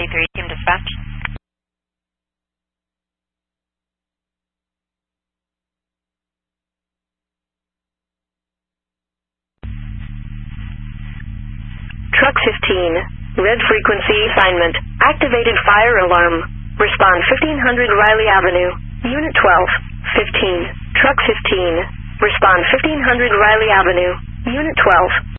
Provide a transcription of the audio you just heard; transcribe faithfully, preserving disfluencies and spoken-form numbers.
three, team dispatch. Truck fifteen, red frequency assignment, activated fire alarm. Respond fifteen hundred Riley Avenue, Unit twelve, fifteen, Truck fifteen, respond fifteen hundred Riley Avenue, Unit twelve.